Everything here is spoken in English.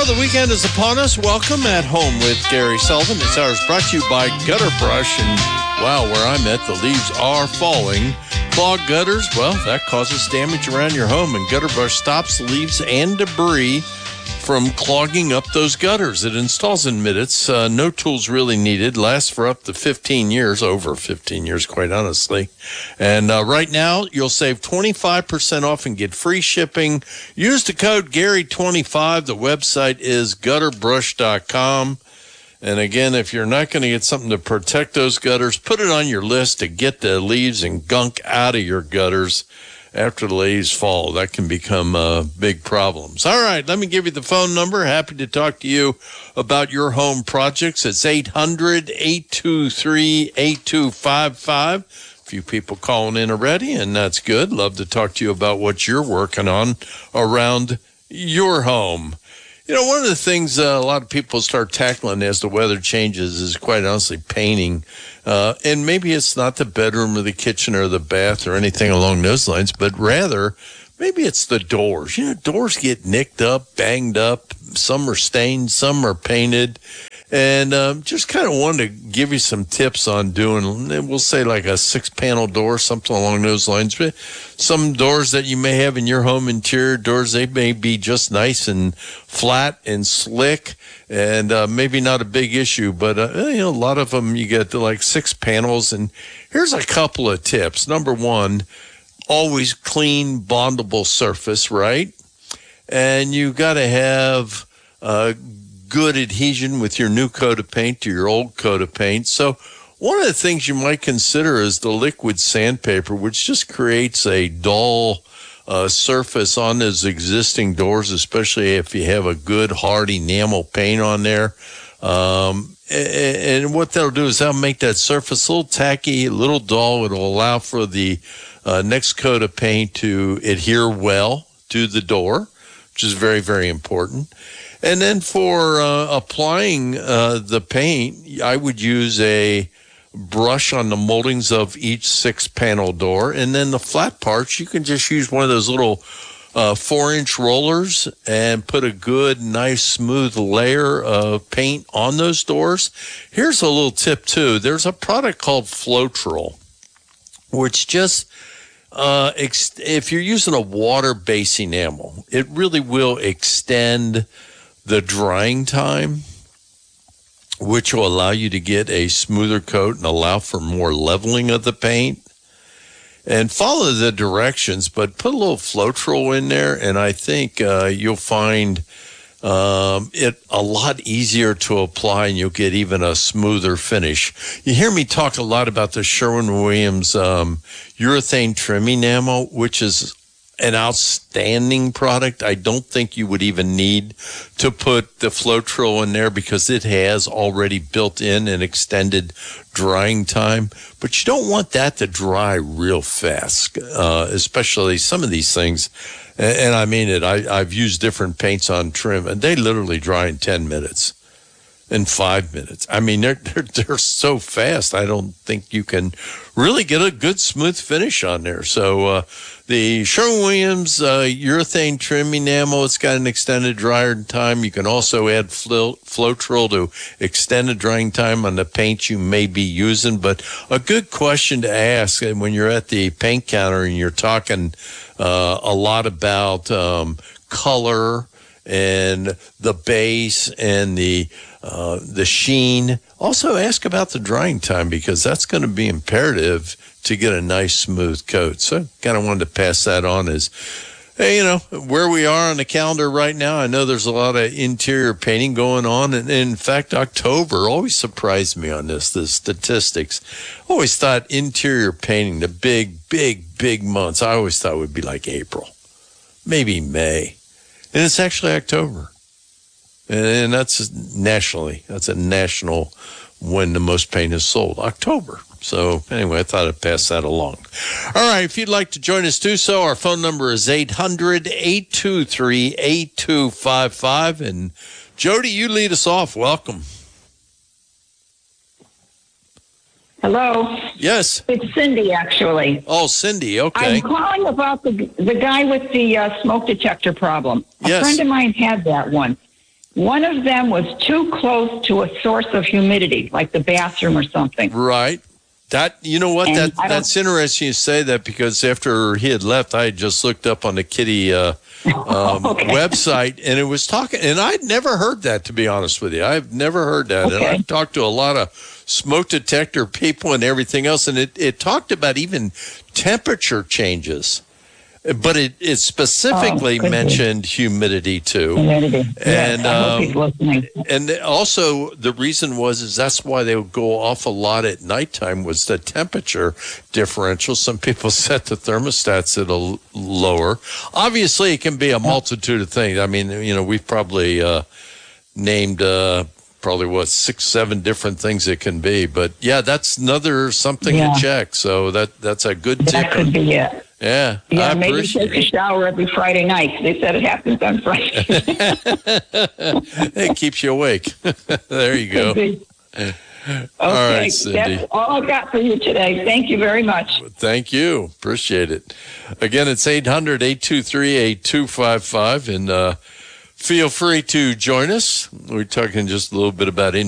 Well, the weekend is upon us. Welcome at Home with Gary Sullivan. This hour is brought to you by Gutter Brush. And wow, where I'm at, the leaves are falling. Clogged gutters, well, that causes damage around your home. And Gutter Brush stops leaves and debris from clogging up those gutters. It installs in minutes. No tools really needed. Lasts for up to 15 years, over 15 years, quite honestly. And right now, you'll save 25% off and get free shipping. Use the code Gary25. The website is gutterbrush.com. And again, if you're not going to get something to protect those gutters, put it on your list to get the leaves and gunk out of your gutters. After the leaves fall, that can become big problems. All right, let me give you the phone number. Happy to talk to you about your home projects. It's 800-823-8255. A few people calling in already, and that's good. Love to talk to you about what you're working on around your home. You know, one of the things a lot of people start tackling as the weather changes is, quite honestly, painting. And maybe it's not the bedroom or the kitchen or the bath or anything along those lines, but rather maybe it's the doors. You know, doors get nicked up, banged up. Some are stained, some are painted. And just kind of wanted to give you some tips on doing, we'll say like a 6-panel door, something along those lines. Some doors that you may have in your home interior doors, they may be just nice and flat and slick and maybe not a big issue. But, you know, a lot of them you get to like 6 panels. And here's a couple of tips. Number one, always clean, bondable surface, right? And you got to have good adhesion with your new coat of paint to your old coat of paint. So one of the things you might consider is the liquid sandpaper, which just creates a dull surface on those existing doors, especially if you have a good hard enamel paint on there. And what that'll do is that'll make that surface a little tacky, a little dull. It'll allow for the next coat of paint to adhere well to the door, which is very, very important. And then for applying the paint, I would use a brush on the moldings of each 6-panel door. And then the flat parts, you can just use one of those little 4-inch rollers and put a good, nice, smooth layer of paint on those doors. Here's a little tip, too. There's a product called Floetrol, which just... if you're using a water-based enamel, it really will extend the drying time, which will allow you to get a smoother coat and allow for more leveling of the paint. And follow the directions, but put a little Floetrol in there, and I think you'll find it a lot easier to apply, and you'll get even a smoother finish. You hear me talk a lot about the Sherwin-Williams urethane trim enamel, which is an outstanding product. I don't think you would even need to put the Floetrol in there because it has already built in an extended drying time. But you don't want that to dry real fast, especially some of these things. And I mean it. I've used different paints on trim, and they literally dry in 10 minutes. In 5 minutes. I mean, they're so fast. I don't think you can really get a good smooth finish on there. So the Sherwin-Williams urethane trim enamel, it's got an extended drying time. You can also add Floetrol to extend the drying time on the paint you may be using. But a good question to ask when you're at the paint counter and you're talking a lot about color and the base and the sheen. Also ask about the drying time because that's going to be imperative to get a nice smooth coat. So kind of wanted to pass that on as, hey, you know, where we are on the calendar right now. I know there's a lot of interior painting going on. And in fact, October always surprised me on this, the statistics. Always thought interior painting, the big months, I always thought would be like April, maybe May. And it's actually October. And that's nationally. That's a national when the most paint is sold, October. So anyway, I thought I'd pass that along. All right, if you'd like to join us, do so. Our phone number is 800-823-8255. And Jody, you lead us off. Welcome. Hello? Yes. It's Cindy, actually. Oh, Cindy, okay. I'm calling about the guy with the smoke detector problem. A friend of mine had that one. One of them was too close to a source of humidity, like the bathroom or something. Right. That, you know what, And that's interesting you say that, because after he had left, I had just looked up on the Kitty website, and it was talking, and I'd never heard that, to be honest with you. I've never heard that. Okay. And I've talked to a lot of smoke detector people and everything else, and it talked about even temperature changes. But it specifically mentioned humidity too. Humidity. And yes, I hope he's listening. and also the reason is that's why they would go off a lot at nighttime, was the temperature differential. Some people set the thermostats at a lower. Obviously, it can be a multitude of things. I mean, we've probably named probably 6-7 different things it can be. But yeah, that's another something to check. So that's a good tip. That could be it. Yeah, Yeah, I maybe appreciate take a shower every Friday night. They said it happens on Friday. it keeps you awake. There you go. Okay, All right, Cindy. that's all I got for you today. Thank you very much. Thank you. Appreciate it. Again, it's 800-823-8255, and feel free to join us. We're talking just a little bit about